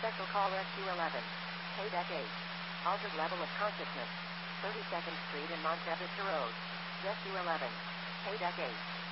Special call SQ-11. Paydeck 8. Altered level of consciousness. 32nd Street in Montevista Road. SQ-11. Paydeck 8.